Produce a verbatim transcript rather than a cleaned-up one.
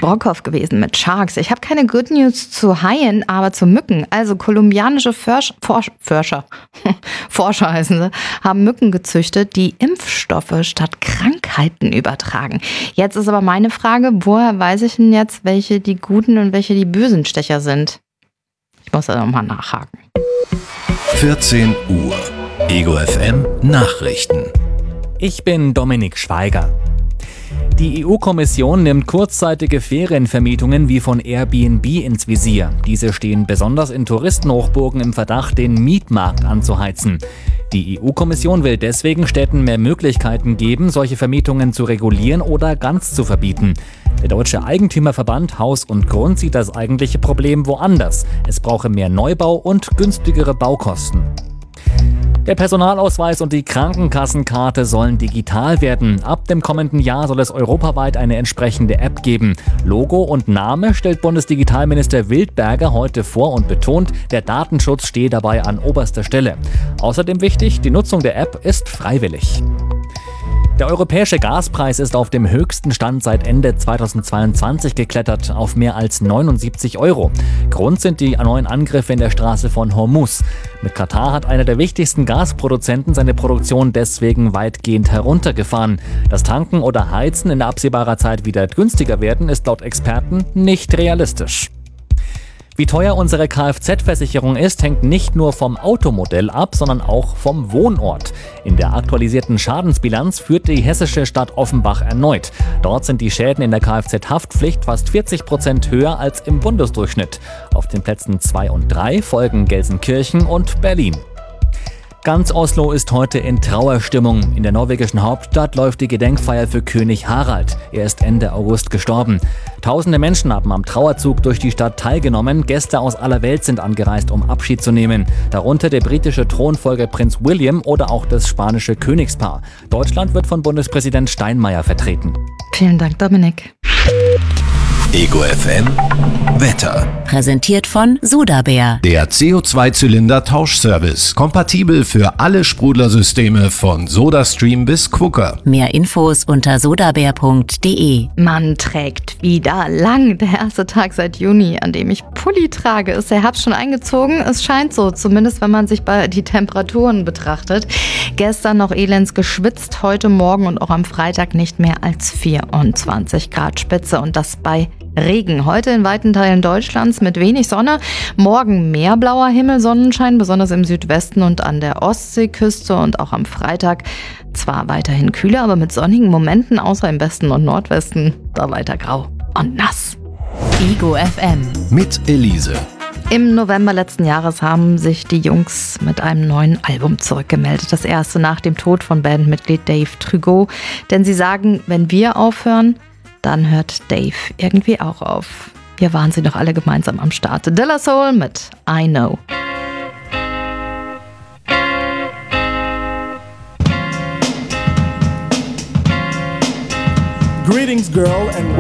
Brockhoff gewesen mit Sharks. Ich habe keine Good News zu Haien, aber zu Mücken. Also kolumbianische Forsch- Forsch- Forscher, Forscher heißen sie, haben Mücken gezüchtet, die Impfstoffe statt Krankheiten übertragen. Jetzt ist aber meine Frage, woher weiß ich denn jetzt, welche die guten und welche die bösen Stecher sind? Ich muss da nochmal nachhaken. vierzehn Uhr. Ego F M Nachrichten. Ich bin Dominik Schweiger. Die E U-Kommission nimmt kurzzeitige Ferienvermietungen wie von Airbnb ins Visier. Diese stehen besonders in Touristenhochburgen im Verdacht, den Mietmarkt anzuheizen. Die E U-Kommission will deswegen Städten mehr Möglichkeiten geben, solche Vermietungen zu regulieren oder ganz zu verbieten. Der Deutsche Eigentümerverband Haus und Grund sieht das eigentliche Problem woanders. Es brauche mehr Neubau und günstigere Baukosten. Der Personalausweis und die Krankenkassenkarte sollen digital werden. Ab dem kommenden Jahr soll es europaweit eine entsprechende App geben. Logo und Name stellt Bundesdigitalminister Wildberger heute vor und betont, der Datenschutz stehe dabei an oberster Stelle. Außerdem wichtig, die Nutzung der App ist freiwillig. Der europäische Gaspreis ist auf dem höchsten Stand seit Ende zweitausendzweiundzwanzig geklettert, auf mehr als neunundsiebzig Euro. Grund sind die neuen Angriffe in der Straße von Hormuz. Mit Katar hat einer der wichtigsten Gasproduzenten seine Produktion deswegen weitgehend heruntergefahren. Dass Tanken oder Heizen in absehbarer Zeit wieder günstiger werden, ist laut Experten nicht realistisch. Wie teuer unsere Kfz-Versicherung ist, hängt nicht nur vom Automodell ab, sondern auch vom Wohnort. In der aktualisierten Schadensbilanz führt die hessische Stadt Offenbach erneut. Dort sind die Schäden in der Kfz-Haftpflicht fast vierzig Prozent höher als im Bundesdurchschnitt. Auf den Plätzen zwei und drei folgen Gelsenkirchen und Berlin. Ganz Oslo ist heute in Trauerstimmung. In der norwegischen Hauptstadt läuft die Gedenkfeier für König Harald. Er ist Ende August gestorben. Tausende Menschen haben am Trauerzug durch die Stadt teilgenommen. Gäste aus aller Welt sind angereist, um Abschied zu nehmen. Darunter der britische Thronfolger Prinz William oder auch das spanische Königspaar. Deutschland wird von Bundespräsident Steinmeier vertreten. Vielen Dank, Dominik. Ego F M Wetter. Präsentiert von Sudabär. Der C O zwei Zylinder Tauschservice. Kompatibel für alle Sprudlersysteme von SodaStream bis Quooker. Mehr Infos unter sodabär punkt de. Man trägt wieder lang. Der erste Tag seit Juni, an dem ich Pulli trage. Ist der Herbst schon eingezogen? Es scheint so, zumindest wenn man sich bei die Temperaturen betrachtet. Gestern noch elends geschwitzt, heute Morgen und auch am Freitag nicht mehr als vierundzwanzig Grad Spitze und das bei Regen. Heute in weiten Teilen Deutschlands mit wenig Sonne. Morgen mehr blauer Himmel, Sonnenschein, besonders im Südwesten und an der Ostseeküste und auch am Freitag. Zwar weiterhin kühler, aber mit sonnigen Momenten, außer im Westen und Nordwesten, da weiter grau und nass. Ego F M. Mit Elise. Im November letzten Jahres haben sich die Jungs mit einem neuen Album zurückgemeldet. Das erste nach dem Tod von Bandmitglied Dave Trudeau. Denn sie sagen, wenn wir aufhören, dann hört Dave irgendwie auch auf. Wir waren sie doch alle gemeinsam am Start. De La Soul mit I Know. Greetings, girl, and